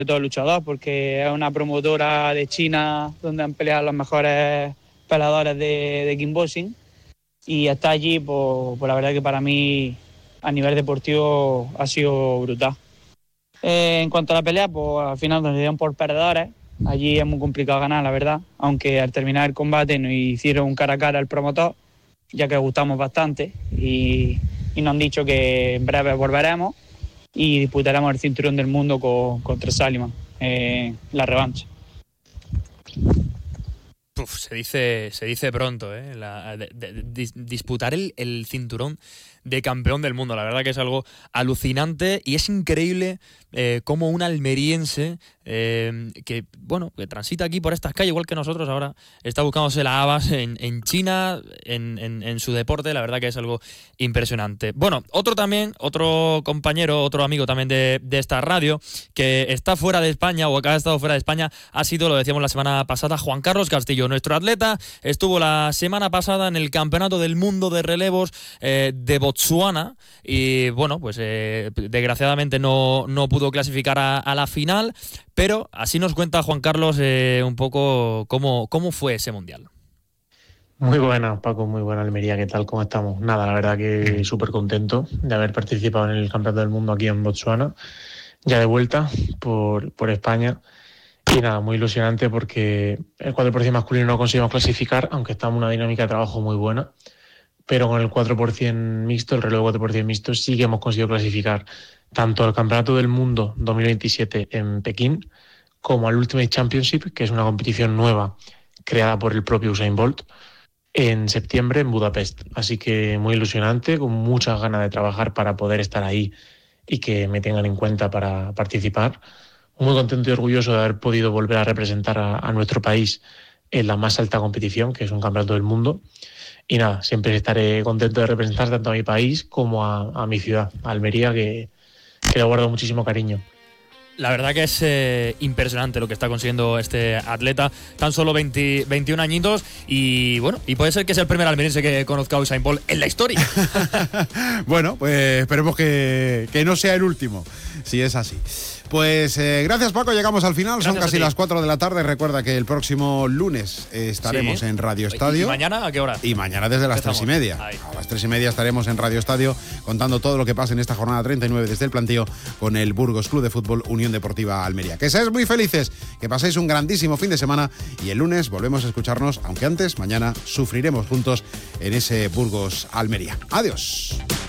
todo el luchador, porque es una promotora de China donde han peleado los mejores peleadores de kickboxing, y estar allí, pues la verdad que para mí a nivel deportivo ha sido brutal. En cuanto a la pelea, pues al final nos dieron por perdedores. Allí es muy complicado ganar, la verdad, aunque al terminar el combate nos hicieron un cara a cara al promotor, ya que gustamos bastante, y nos han dicho que en breve volveremos y disputaremos el cinturón del mundo contra Saliman, la revancha. Se dice pronto, ¿eh? Disputar el cinturón de campeón del mundo. La verdad que es algo alucinante, y es increíble cómo un almeriense que transita aquí por estas calles, igual que nosotros ahora, está buscándose la habas en China, en su deporte. La verdad que es algo impresionante. Bueno, otro compañero, otro amigo también de esta radio, que está fuera de España, o que ha estado fuera de España, ha sido, lo decíamos la semana pasada, Juan Carlos Castillo. Nuestro atleta estuvo la semana pasada en el Campeonato del Mundo de Relevos de Botsuana, y desgraciadamente no pudo clasificar a la final, pero así nos cuenta Juan Carlos un poco cómo fue ese mundial. Muy buena, Paco, muy buena Almería, ¿qué tal? ¿Cómo estamos? Nada, la verdad que súper contento de haber participado en el Campeonato del Mundo aquí en Botsuana, ya de vuelta por España. Y nada, muy ilusionante porque el 4% masculino no conseguimos clasificar, aunque estamos en una dinámica de trabajo muy buena, pero con el 4% mixto, el relevo 4% mixto, sí que hemos conseguido clasificar tanto al Campeonato del Mundo 2027 en Pekín como al Ultimate Championship, que es una competición nueva creada por el propio Usain Bolt, en septiembre en Budapest. Así que muy ilusionante, con muchas ganas de trabajar para poder estar ahí y que me tengan en cuenta para participar. Muy contento y orgulloso de haber podido volver a representar a nuestro país en la más alta competición, que es un campeonato del mundo. Y nada, siempre estaré contento de representar tanto a mi país como a mi ciudad, a Almería, que le guardo muchísimo cariño. La verdad que es impresionante lo que está consiguiendo este atleta, tan solo 21 añitos, y puede ser que sea el primer almeriense que conozca a Usain Bolt en la historia. Bueno, pues esperemos que no sea el último, si es así. Pues gracias, Paco, llegamos al final. Son casi las 4 de la tarde. Recuerda que el próximo lunes estaremos en Radio Estadio. ¿Y mañana a qué hora? Y mañana desde las 3:30. Ahí. A las 3:30 estaremos en Radio Estadio contando todo lo que pasa en esta jornada 39 desde el plantío con el Burgos Club de Fútbol Unión Deportiva Almería. Que seáis muy felices, que paséis un grandísimo fin de semana, y el lunes volvemos a escucharnos, aunque antes, mañana sufriremos juntos en ese Burgos Almería. Adiós.